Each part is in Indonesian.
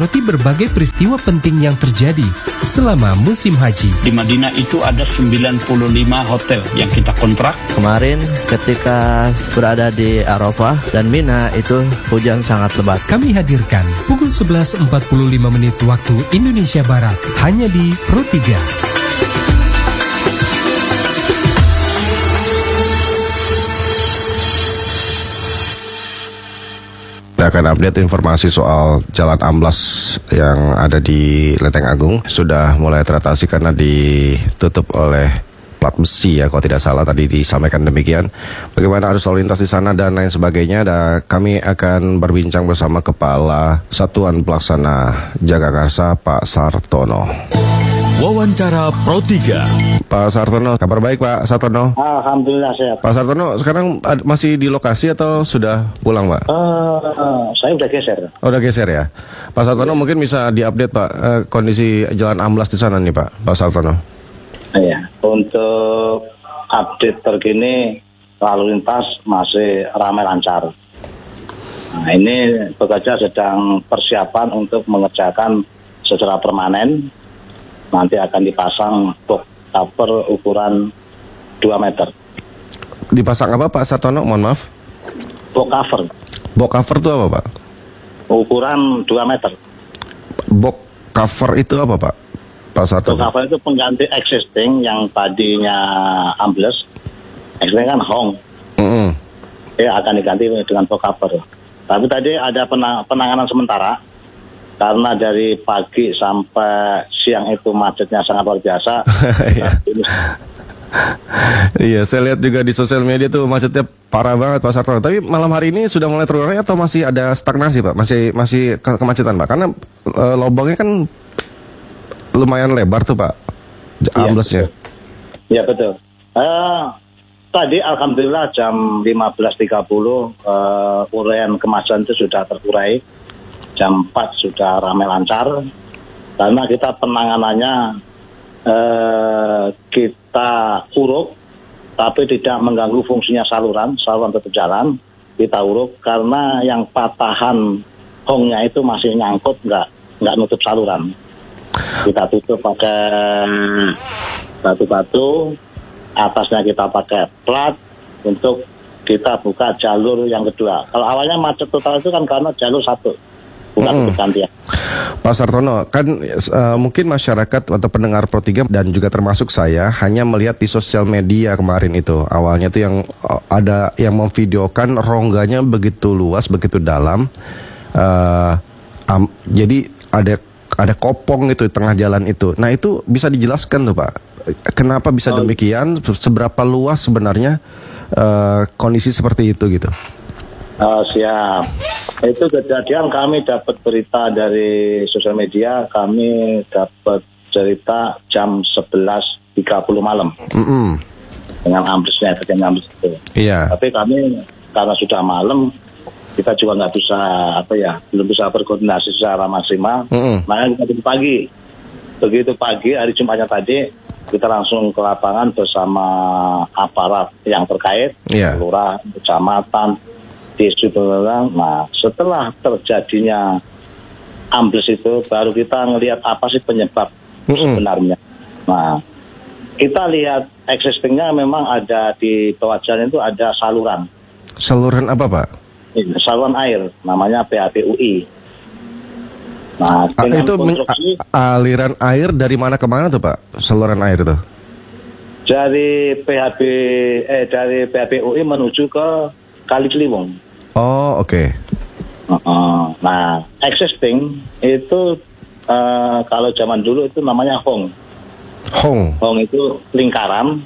menyoroti berbagai peristiwa penting yang terjadi selama musim haji. Di Madinah itu ada 95 hotel yang kita kontrak. Kemarin ketika berada di Arafah dan Mina itu hujan sangat lebat. Kami hadirkan pukul 11.45 waktu Indonesia Barat hanya di Pro 3. Kita akan update informasi soal jalan amblas yang ada di Lenteng Agung. Sudah mulai teratasi karena ditutup oleh plat besi ya, kalau tidak salah tadi disampaikan demikian. Bagaimana arus lalu lintas di sana dan lain sebagainya. Dan kami akan berbincang bersama Kepala Satuan Pelaksana Jagakarsa Pak Sartono. Wawancara Pro 3. Pak Sartono, kabar baik Pak Sartono? Alhamdulillah sehat. Pak Sartono sekarang masih di lokasi atau sudah pulang Pak? Saya udah geser. Oh, udah geser ya. Pak Sartono mungkin bisa diupdate Pak kondisi jalan amblas di sana nih Pak Sartono. Iya, untuk update terkini lalu lintas masih ramai lancar. Nah, ini pekerja sedang persiapan untuk mengerjakan secara permanen. Nanti akan dipasang box cover ukuran 2 meter. Dipasang apa Pak Sartono? Mohon maaf. Box cover. Box cover itu apa Pak? Ukuran 2 meter. Box cover itu apa Pak? Pak Sartono. Box cover itu pengganti existing yang tadinya ambles. Existing kan hong. Akan diganti dengan box cover. Tapi tadi ada penanganan sementara. Karena dari pagi sampai siang itu macetnya sangat luar biasa. Iya, saya lihat juga di sosial media tuh macetnya parah banget Pak Sartono. Tapi malam hari ini sudah mulai terurai atau masih ada stagnasi Pak? Masih kemacetan Pak? Karena lubangnya kan lumayan lebar tuh Pak, amblesnya. Iya betul. Tadi alhamdulillah jam 15.30 uraian kemacetan itu sudah terurai. Jam 4 sudah ramai lancar karena kita penanganannya kita uruk tapi tidak mengganggu fungsinya saluran tetap jalan, kita uruk karena yang patahan hongnya itu masih nyangkut nggak nutup saluran, kita tutup pakai batu-batu, atasnya kita pakai plat untuk kita buka jalur yang kedua. Kalau awalnya macet total itu kan karena jalur satu. Pak Sartono, kan mungkin masyarakat atau pendengar Pro 3 dan juga termasuk saya hanya melihat di sosial media kemarin itu. Awalnya itu yang ada yang memvideokan rongganya begitu luas, begitu dalam. Jadi ada kopong itu di tengah jalan itu. Nah itu bisa dijelaskan tuh Pak, kenapa bisa demikian? Seberapa luas sebenarnya kondisi seperti itu gitu? Siap. Itu kejadian kami dapat berita dari sosial media, kami dapat cerita jam 11.30 malam. Dengan amblesnya, kejadian ambles itu. Iya. Tapi kami karena sudah malam, kita juga nggak bisa belum bisa berkoordinasi secara maksimal. Makanya kita tunggu pagi. Begitu pagi hari Jumatnya tadi, kita langsung ke lapangan bersama aparat yang terkait, lurah, kecamatan, di Sudirman. Nah, setelah terjadinya ambles itu, baru kita ngelihat apa sih penyebab sebenarnya. Nah, kita lihat existingnya memang ada di bawah jalan itu ada saluran. Saluran apa Pak? Saluran air, namanya PHBUI. Nah, itu aliran air dari mana ke mana tuh Pak? Saluran air itu? Dari PHBUI menuju ke Kali Ciliwung. Oh, oke. Nah, existing itu kalau zaman dulu itu namanya hong. Hong itu lingkaran.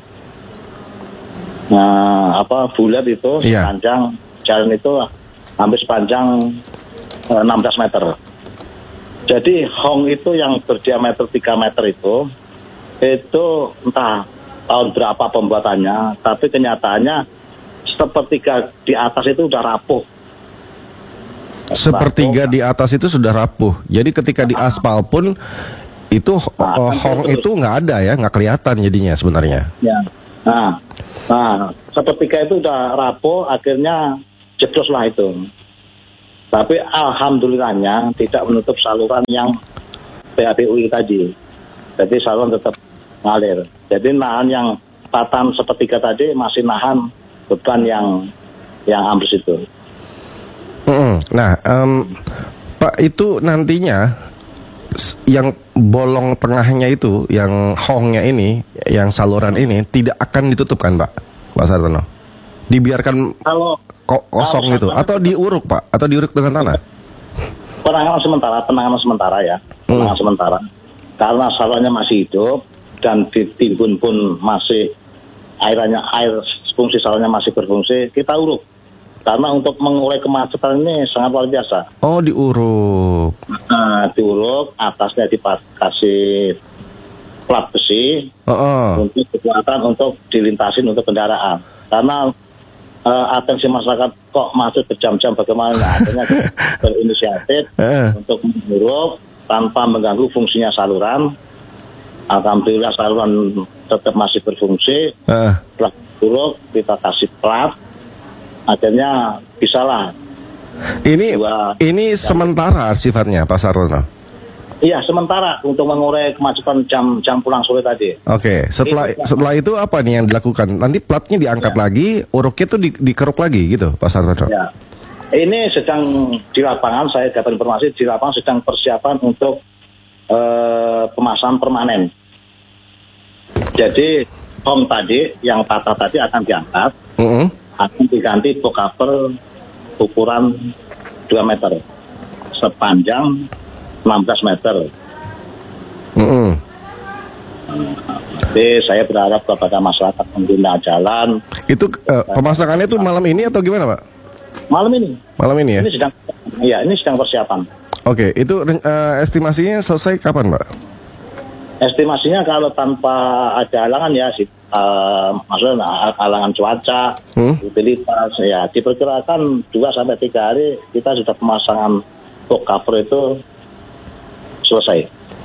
Bulat itu panjang, jalan itu hampir sepanjang 16 meter. Jadi hong itu yang berdiameter 3 meter itu entah tahun berapa pembuatannya, tapi kenyataannya sepertiga di atas itu udah rapuh. Sepertiga di atas itu sudah rapuh. Jadi ketika di aspal pun itu hong itu nggak ada ya, nggak kelihatan jadinya sebenarnya. Ya. Nah, sepertiga itu udah rapuh, akhirnya jeblos lah itu. Tapi alhamdulillahnya tidak menutup saluran yang PHBUI tadi. Jadi saluran tetap ngalir. Jadi nahan yang patan sepertiga tadi masih nahan beban yang ambles itu. Nah, Pak, itu nantinya yang bolong tengahnya itu, yang hongnya ini, yang saluran ini tidak akan ditutup kan, Pak Sartono? Dibiarkan kosong gitu, atau diuruk, Pak, atau diuruk dengan tanah? Penanganan sementara ya, penanganan sementara. Karena salurannya masih hidup dan ditimbun pun masih air fungsi salurannya masih berfungsi, kita uruk. Karena untuk mengurai kemacetan ini sangat luar biasa. Oh, diuruk. Nah, diuruk, atasnya dikasih plat besi untuk kekuatan untuk dilintasin untuk kendaraan. Karena atensi masyarakat kok macet berjam-jam bagaimana, akhirnya berinisiatif untuk menguruk tanpa mengganggu fungsinya saluran. Alhamdulillah saluran tetap masih berfungsi. Setelah diuruk, kita kasih plat. Akhirnya bisalah. Ini sementara sifatnya, Pak Sartono? Iya, sementara untuk mengurai kemacetan jam pulang sore tadi. Oke, setelah itu apa nih yang dilakukan? Nanti platnya diangkat lagi, uruknya tuh dikeruk lagi gitu, Pak Sartono? Ya. Ini sedang di lapangan, saya dapat informasi di lapangan sedang persiapan untuk pemasangan permanen. Jadi home tadi yang patah tadi akan diangkat. Akan diganti box cover ukuran 2 meter sepanjang 16 meter. Jadi saya berharap kepada masyarakat pengguna jalan. Itu pemasangannya itu malam ini atau gimana, Pak? Malam ini. Malam ini ya? Ini sedang persiapan. Oke, itu estimasinya selesai kapan, Pak? Estimasinya kalau tanpa ada halangan ya, maksudnya halangan cuaca, utilitas, ya diperkirakan 2-3 hari kita sudah pemasangan box cover itu selesai.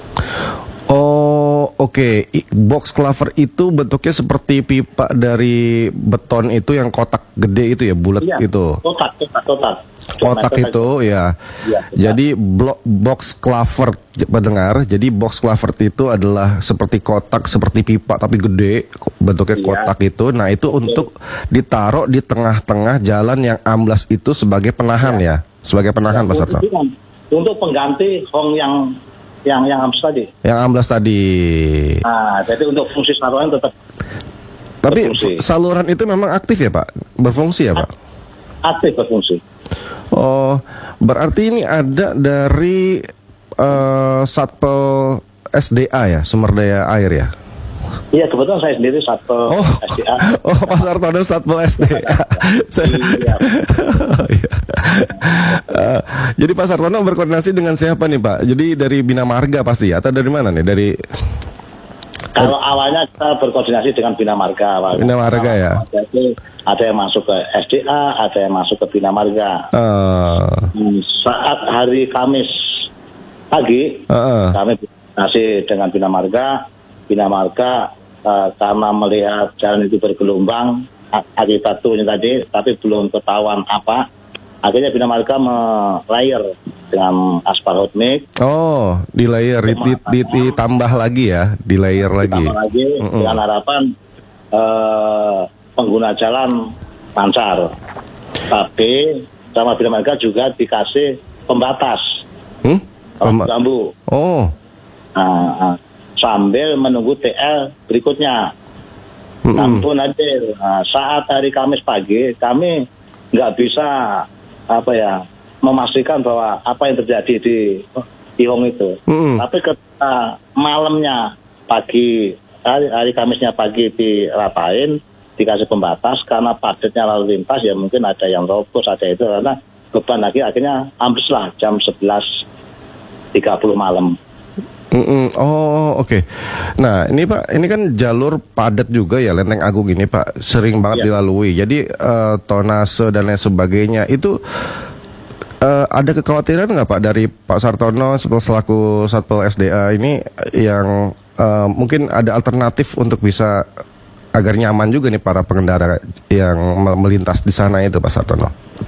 Oh, oke. Box cover itu bentuknya seperti pipa dari beton itu yang kotak gede itu ya, bulat gitu. Kotak itu ya. Jadi box cover pendengar. Jadi box cover itu adalah seperti kotak, seperti pipa tapi gede, bentuknya kotak itu. Nah, itu untuk ditaruh di tengah-tengah jalan yang amblas itu sebagai penahan ya. Sebagai penahan, Pak Sartono. Untuk pengganti hong yang amblas tadi. Yang amblas tadi. Nah, jadi untuk fungsi saluran tetap. Tapi saluran itu memang aktif ya, Pak? Berfungsi ya, Pak? Aktif berfungsi. Oh, berarti ini ada dari Satpol SDA ya, sumber daya air ya? Iya, kebetulan saya sendiri Satpol SDA. Oh, Pak Sartono Satpol SDA. Iya. Jadi Pak Sartono berkoordinasi dengan siapa nih, Pak? Jadi dari Bina Marga pasti atau dari mana nih? Kalau awalnya kita berkoordinasi dengan Bina Marga. Bina Marga ya? Ada yang masuk ke SDA, ada yang masuk ke Bina Marga. Saat hari Kamis pagi, kami berkoordinasi dengan Bina Marga. Bina Marga karena melihat jalan itu bergelombang akibat ini tadi, tapi belum ketahuan apa. Akhirnya Bina Marga melayer dengan aspal hot mix. Oh, di layer, ditambah lagi ya, di layer lagi. Ditambah lagi dengan harapan pengguna jalan lancar. Tapi sama Bina Marga juga dikasih pembatas, bambu. Oh. Sambil menunggu TL berikutnya. Namun Nadir, saat hari Kamis pagi kami nggak bisa memastikan bahwa apa yang terjadi di Hong itu. Tapi ketika malamnya pagi, hari Kamisnya pagi diratain, dikasih pembatas karena padatnya lalu lintas ya mungkin ada yang robos, ada itu karena beban lagi akhirnya ambles lah jam 11.30 malam. Oh, oke. Nah, ini Pak, ini kan jalur padat juga ya, Lenteng Agung ini Pak, sering banget dilalui. Jadi tonase dan lain sebagainya itu ada kekhawatiran nggak Pak dari Pak Sartono selaku Satpol SDA ini yang mungkin ada alternatif untuk bisa agar nyaman juga nih para pengendara yang melintas di sana itu Pak Sartono?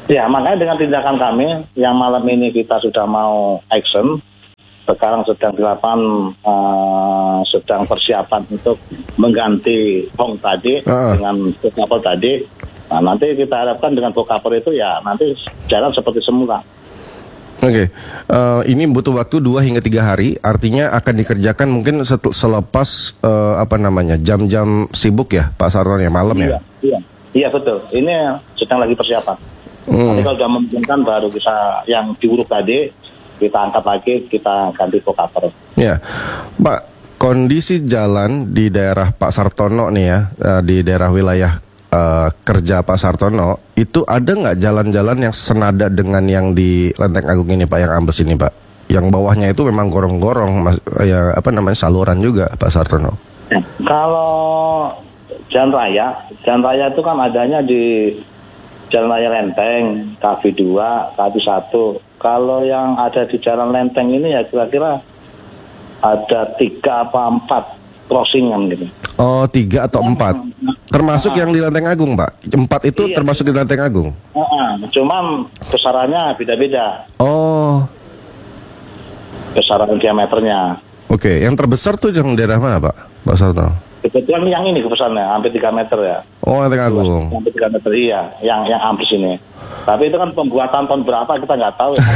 Ya, makanya dengan tindakan kami yang malam ini kita sudah mau action, sekarang sedang dilakukan sedang persiapan untuk mengganti Hong tadi dengan Pokapol tadi. Nah, nanti kita harapkan dengan Pokapol itu ya nanti jalan seperti semula. Oke, ini butuh waktu 2 hingga 3 hari, artinya akan dikerjakan mungkin selepas jam-jam sibuk ya Pak Sartono ya, malam ya? Iya betul, ini sedang lagi persiapan. Nanti kalau sudah memungkinkan baru bisa yang diuruk tadi kita angkat lagi, kita ganti Pokapol. Ya, Pak, kondisi jalan di daerah Pak Sartono nih ya, di daerah wilayah kerja Pak Sartono, itu ada nggak jalan-jalan yang senada dengan yang di Lenteng Agung ini Pak, yang ambles ini Pak? Yang bawahnya itu memang gorong-gorong, saluran juga Pak Sartono. Ya, kalau jalan raya itu kan adanya di Jalan Raya Lenteng, KV2, KV1. Kalau yang ada di Jalan Lenteng ini ya kira-kira ada 3 apa 4 crossingan gitu. Oh, 3 atau 4. Termasuk yang di Lenteng Agung, Pak? 4 itu iya, termasuk di Lenteng Agung? Cuman besarannya beda-beda. Oh. Besaran diameternya. Oke, yang terbesar tuh yang daerah mana, Pak Sartono? Kebetulan yang ini kebesarannya hampir 3 meter ya. Oh, Lenteng Agung. Hampir 3 meter, iya. Yang ambles ini. Tapi itu kan pembuatan tahun berapa kita nggak tahu ya.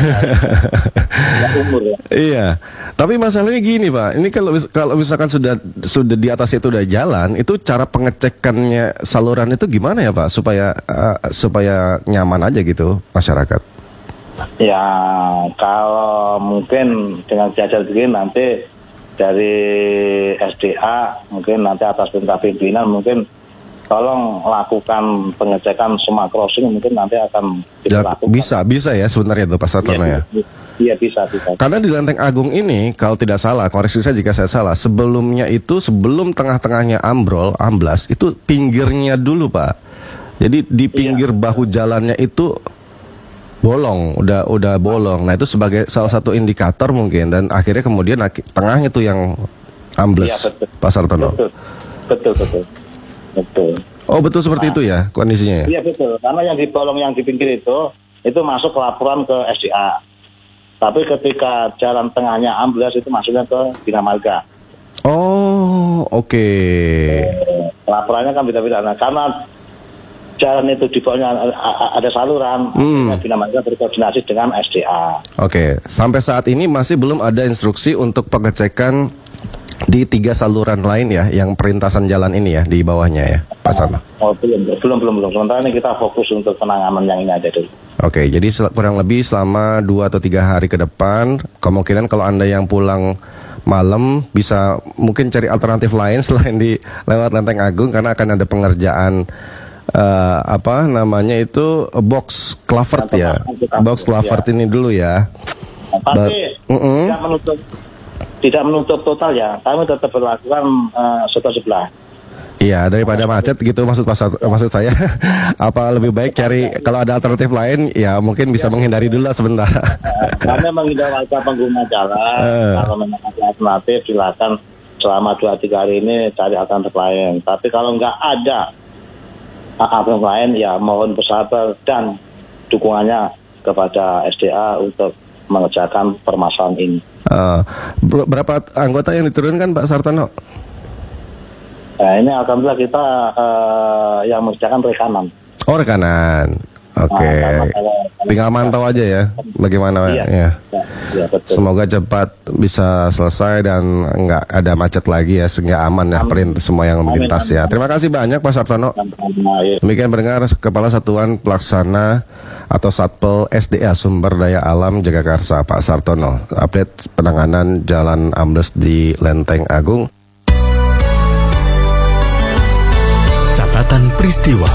Umur ya. Iya. Tapi masalahnya gini Pak, ini kalau misalkan sudah di atas itu udah jalan, itu cara pengecekannya saluran itu gimana ya Pak, supaya nyaman aja gitu masyarakat? Ya kalau mungkin dengan jajal begini nanti dari SDA mungkin nanti atas perintah pimpinan mungkin tolong lakukan pengecekan semua crossing, mungkin nanti akan dilakukan. Bisa ya sebenarnya itu Pak Sartono ya? Iya bisa. Karena di Lenteng Agung ini kalau tidak salah, koreksi saya jika saya salah, sebelumnya itu sebelum tengah-tengahnya amblas itu pinggirnya dulu Pak. Jadi di pinggir bahu jalannya itu bolong, udah bolong. Nah itu sebagai salah satu indikator mungkin, dan akhirnya kemudian tengahnya tuh yang ambles, Pak Sartono. Betul. Oh betul seperti itu ya kondisinya ya? Iya betul, karena yang di bolong yang di pinggir itu masuk laporan ke SDA. Tapi ketika jalan tengahnya ambles itu masuknya ke Bina Marga. Oh oke. Laporannya kan beda-beda. Nah karena jalan itu di bawahnya ada saluran, Bina Marga berkoordinasi dengan SDA. Oke, sampai saat ini masih belum ada instruksi untuk pengecekan di 3 saluran lain ya, yang perintasan jalan ini ya, di bawahnya ya, Pak Sartono? Oh belum. Sementara ini kita fokus untuk penanganan yang ini aja dulu. Oke, jadi kurang lebih selama 2 atau 3 hari ke depan, kemungkinan kalau Anda yang pulang malam bisa mungkin cari alternatif lain selain di lewat Lenteng Agung, karena akan ada pengerjaan box culvert ya. Box culvert ini dulu ya. Tapi tidak menutup total ya. Kami tetap berlakukan sebelah. Iya, daripada macet gitu maksud saya. Apa lebih baik cari kalau ada alternatif lain ya mungkin bisa menghindari dulu sebentar. Kami menghindari warga pengguna jalan. Kalau memang ada alternatif silakan selama 2-3 hari ini cari alternatif lain. Tapi kalau nggak ada alternatif lain ya mohon bersabar dan dukungannya kepada SDA untuk mengerjakan permasalahan ini. Berapa anggota yang diturunkan Pak Sartono? Nah, ini alhamdulillah kita yang mengerjakan rekanan. Oh rekanan, oke. Tinggal mantau aja ya, bagaimana ya. Betul. Semoga cepat bisa selesai dan nggak ada macet lagi ya, sehingga aman ya semua yang melintas ya. Terima kasih banyak Pak Sartono. Demikian pendengar, Kepala Satuan Pelaksana atau Satpel SDA Sumber Daya Alam Jagakarsa Pak Sartono. Update penanganan jalan ambles di Lenteng Agung. Catatan peristiwa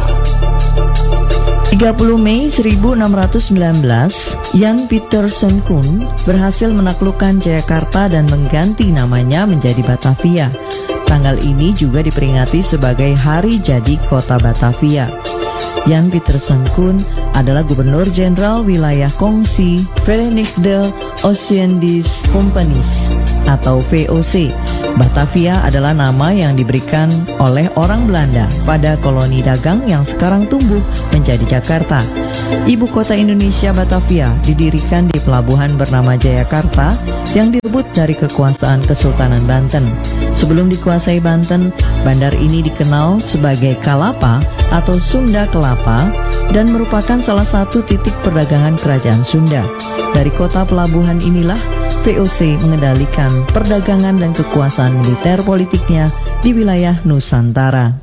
30 Mei 1619, Jan Pieterszoon Koen berhasil menaklukkan Jayakarta dan mengganti namanya menjadi Batavia. Tanggal ini juga diperingati sebagai Hari Jadi Kota Batavia. Jan Pieterszoon Koen adalah Gubernur Jenderal Wilayah Kongsi Verenigde Oostindische Compagnies atau VOC Batavia adalah nama yang diberikan oleh orang Belanda pada koloni dagang yang sekarang tumbuh menjadi Jakarta. Ibu kota Indonesia Batavia didirikan di pelabuhan bernama Jayakarta yang direbut dari kekuasaan Kesultanan Banten. Sebelum dikuasai Banten, bandar ini dikenal sebagai Kalapa atau Sunda Kelapa dan merupakan salah satu titik perdagangan kerajaan Sunda. Dari kota pelabuhan inilah VOC mengendalikan perdagangan dan kekuasaan militer politiknya di wilayah Nusantara.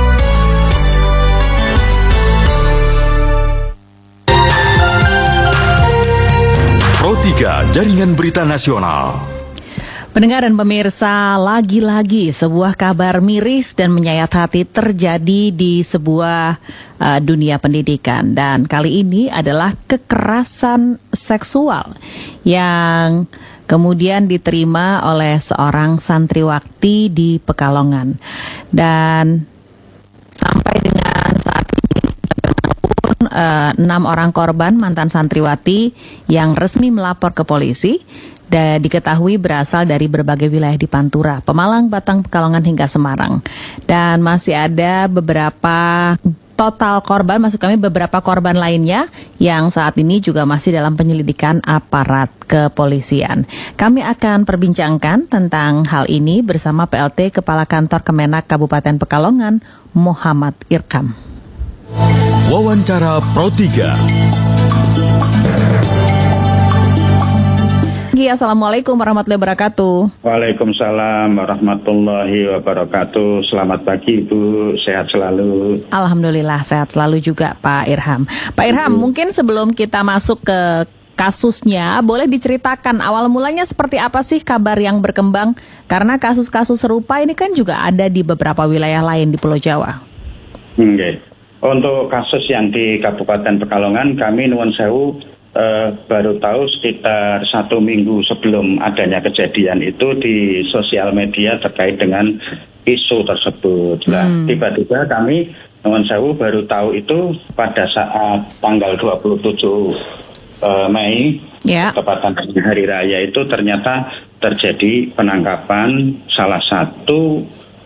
Pro 3 Jaringan Berita Nasional. Pendengar dan pemirsa, lagi-lagi sebuah kabar miris dan menyayat hati terjadi di sebuah dunia pendidikan. Dan kali ini adalah kekerasan seksual yang kemudian diterima oleh seorang santriwati di Pekalongan. Dan sampai dengan saat ini 6 orang korban mantan santriwati yang resmi melapor ke polisi dan diketahui berasal dari berbagai wilayah di Pantura, Pemalang, Batang, Pekalongan hingga Semarang. Dan masih ada beberapa total korban, maksud kami beberapa korban lainnya yang saat ini juga masih dalam penyelidikan aparat kepolisian. Kami akan perbincangkan tentang hal ini bersama PLT Kepala Kantor Kemenak Kabupaten Pekalongan, Muhammad Irkam. Wawancara Pro 3. Assalamualaikum warahmatullahi wabarakatuh. Waalaikumsalam warahmatullahi wabarakatuh. Selamat pagi Ibu, sehat selalu. Alhamdulillah sehat selalu juga Pak Irham. Pak Irham, mungkin sebelum kita masuk ke kasusnya, boleh diceritakan awal mulanya seperti apa sih kabar yang berkembang? Karena kasus-kasus serupa ini kan juga ada di beberapa wilayah lain di Pulau Jawa. Okay. Untuk kasus yang di Kabupaten Pekalongan, kami nuwun sewu baru tahu sekitar 1 minggu sebelum adanya kejadian itu di sosial media terkait dengan isu tersebut. Nah, tiba-tiba kami nuwun sewu baru tahu itu pada saat tanggal 27 Mei, tepatan hari raya itu ternyata terjadi penangkapan salah satu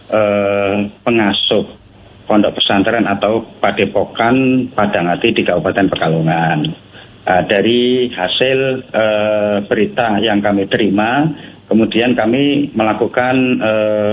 pengasuh pondok pesantren atau padepokan Padangati di Kabupaten Pekalongan. Dari hasil berita yang kami terima, kemudian kami melakukan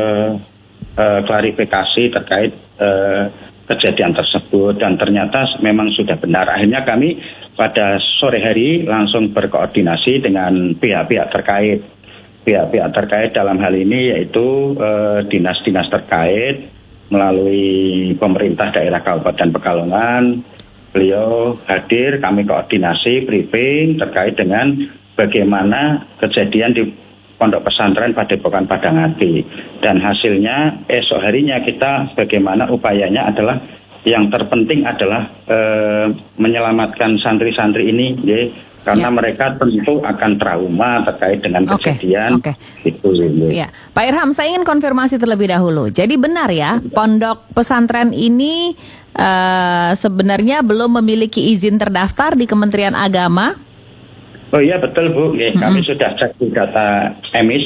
klarifikasi terkait kejadian tersebut dan ternyata memang sudah benar. Akhirnya kami pada sore hari langsung berkoordinasi dengan pihak-pihak terkait. Pihak-pihak terkait dalam hal ini yaitu dinas-dinas terkait melalui pemerintah daerah Kabupaten Pekalongan. Beliau hadir, kami koordinasi, briefing terkait dengan bagaimana kejadian di Pondok Pesantren Padepokan Padangati. Dan hasilnya esok harinya kita bagaimana upayanya adalah yang terpenting adalah menyelamatkan santri-santri ini, karena mereka tentu akan trauma terkait dengan kejadian itu. Ya, Pak Irham, saya ingin konfirmasi terlebih dahulu. Jadi benar ya, Pondok Pesantren ini sebenarnya belum memiliki izin terdaftar di Kementerian Agama? Oh iya betul Bu, kami sudah cek di data EMIS,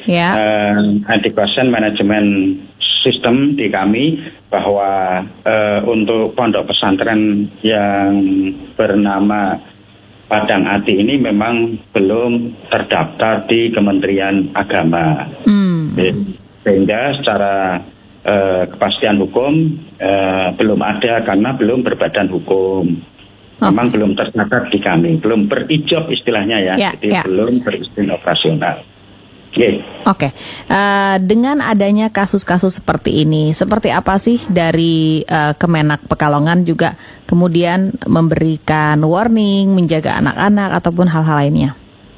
Education Management System di kami, bahwa untuk pondok pesantren yang bernama Padangati ini memang belum terdaftar di Kementerian Agama. Sehingga secara kepastian hukum belum ada karena belum berbadan hukum. Memang belum tercatat di kami, belum berijab istilahnya jadi belum berizin operasional. Oke. Dengan adanya kasus-kasus seperti ini, seperti apa sih dari Kemenak Pekalongan juga kemudian memberikan warning, menjaga anak-anak ataupun hal-hal lainnya?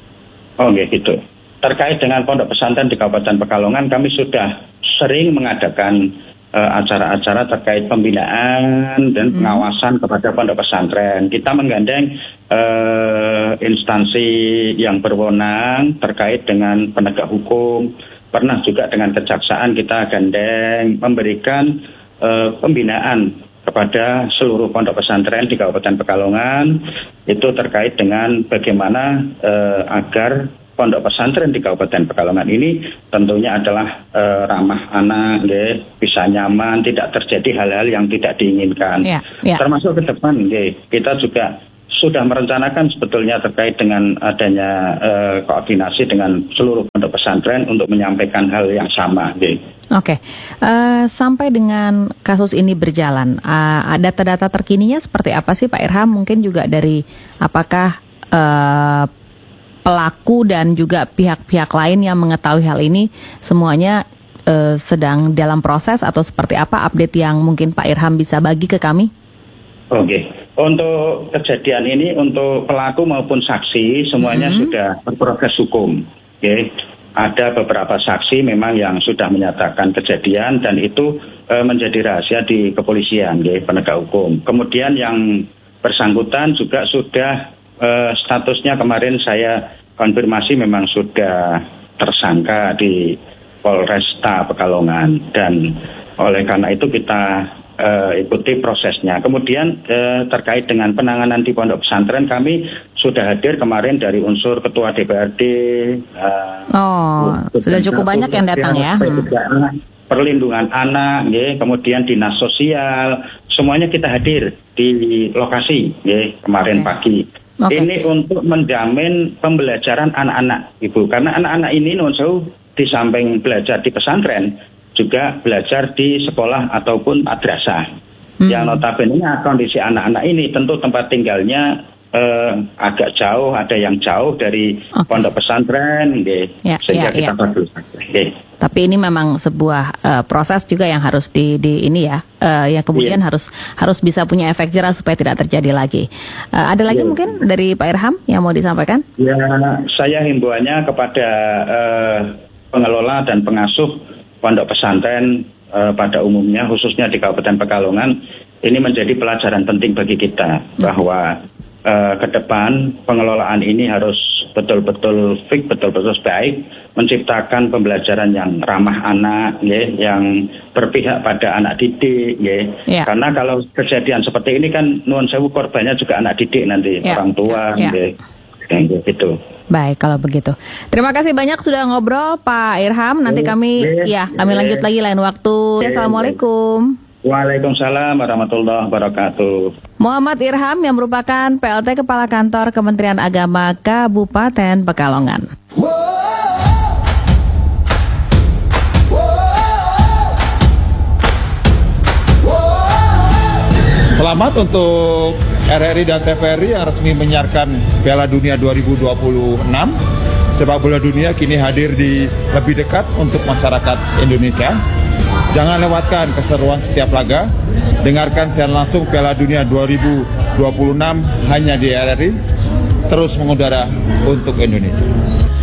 Gitu. Terkait dengan pondok pesantren di Kabupaten Pekalongan, kami sudah sering mengadakan acara-acara terkait pembinaan dan pengawasan kepada pondok pesantren. Kita menggandeng instansi yang berwenang terkait dengan penegak hukum. Pernah juga dengan kejaksaan kita gandeng memberikan pembinaan kepada seluruh pondok pesantren di Kabupaten Pekalongan. Itu terkait dengan bagaimana agar pondok pesantren di Kabupaten Pekalongan ini tentunya adalah ramah anak, bisa nyaman, tidak terjadi hal-hal yang tidak diinginkan. Termasuk ke depan, kita juga sudah merencanakan sebetulnya terkait dengan adanya koordinasi dengan seluruh pondok pesantren untuk menyampaikan hal yang sama. Oke, sampai dengan kasus ini berjalan, data-data terkininya seperti apa sih Pak Irham? Mungkin juga dari apakah pelaku dan juga pihak-pihak lain yang mengetahui hal ini semuanya sedang dalam proses atau seperti apa? Update yang mungkin Pak Irham bisa bagi ke kami? Oke, untuk kejadian ini untuk pelaku maupun saksi semuanya sudah berproses hukum. Ada beberapa saksi memang yang sudah menyatakan kejadian dan itu menjadi rahasia di kepolisian, penegak hukum. Kemudian yang bersangkutan juga sudah statusnya kemarin saya konfirmasi memang sudah tersangka di Polresta Pekalongan dan oleh karena itu kita ikuti prosesnya. Kemudian terkait dengan penanganan di pondok pesantren kami sudah hadir kemarin dari unsur ketua DPRD. Sudah cukup banyak yang datang ya. Perlindungan anak, kemudian dinas sosial, semuanya kita hadir di lokasi, kemarin pagi. Ini untuk menjamin pembelajaran anak-anak, Ibu, karena anak-anak ini di samping belajar di pesantren juga belajar di sekolah ataupun madrasah. Yang notabene kondisi anak-anak ini tentu tempat tinggalnya agak jauh, ada yang jauh dari pondok pesantren, sehingga kita perlu. Tapi ini memang sebuah proses juga yang harus yang kemudian harus bisa punya efek jerah supaya tidak terjadi lagi. Ada lagi mungkin dari Pak Irham yang mau disampaikan? Ya, saya himbauannya kepada pengelola dan pengasuh pondok pesantren pada umumnya, khususnya di Kabupaten Pekalongan, ini menjadi pelajaran penting bagi kita bahwa ke depan pengelolaan ini harus betul-betul fit, betul-betul baik, menciptakan pembelajaran yang ramah anak, yang berpihak pada anak didik, karena kalau kejadian seperti ini kan nuwun sewu korbannya juga anak didik nanti, orang tua, gitu. Baik, kalau begitu. Terima kasih banyak sudah ngobrol Pak Irham. Nanti kami lanjut lagi lain waktu. Assalamualaikum. Waalaikumsalam warahmatullahi wabarakatuh. Muhammad Irham yang merupakan PLT Kepala Kantor Kementerian Agama Kabupaten Pekalongan. Selamat untuk RRI dan TVRI yang resmi menyiarkan Piala Dunia 2026. Sepak bola dunia kini hadir di lebih dekat untuk masyarakat Indonesia. Jangan lewatkan keseruan setiap laga. Dengarkan siaran langsung Piala Dunia 2026 hanya di RRI. Terus mengudara untuk Indonesia.